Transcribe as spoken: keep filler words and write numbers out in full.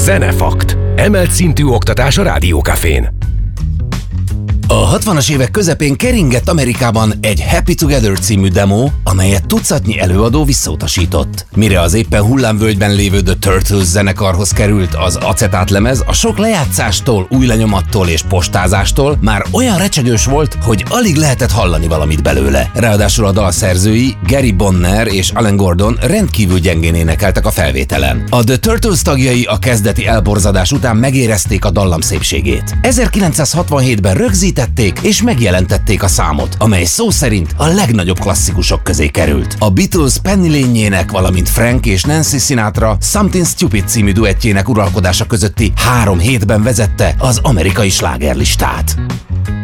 Zenefakt. Emelt szintű oktatás a Rádiókafén. A hatvanas évek közepén keringett Amerikában egy Happy Together című demo, amelyet tucatnyi előadó visszautasított. Mire az éppen hullámvölgyben lévő The Turtles zenekarhoz került, az acetátlemez a sok lejátszástól, új lenyomattól és postázástól már olyan recsegős volt, hogy alig lehetett hallani valamit belőle. Ráadásul a dal szerzői, Gary Bonner és Alan Gordon rendkívül gyengén énekeltek a felvételen. A The Turtles tagjai a kezdeti elborzadás után megérezték a dallam szépségét. ezerkilencszázhatvanhétben rögzít és megjelentették a számot, amely szó szerint a legnagyobb klasszikusok közé került. A Beatles Penny Lane-jének, valamint Frank és Nancy Sinatra Something Stupid című duettjének uralkodása közötti három hétben vezette az amerikai slágerlistát.